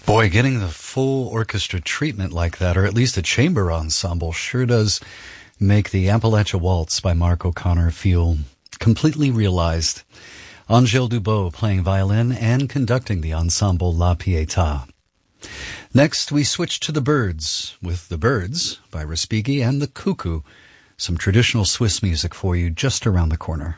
Boy, getting the full orchestra treatment like that, or at least a chamber ensemble, sure does make the Appalachia Waltz by Mark O'Connor feel completely realized. Angèle Dubot playing violin and conducting the ensemble La Pietà. Next, we switch to the Birds, with The Birds by Respighi and The Cuckoo, some traditional Swiss music for you just around the corner.